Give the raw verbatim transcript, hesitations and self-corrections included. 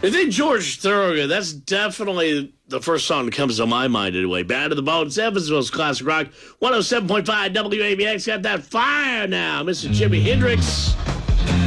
I think George Thorogood, that's definitely the first song that comes to my mind anyway. Bad to the Bone, Evansville's classic rock. one oh seven point five W A B X got that fire now. Mister Jimi Hendrix.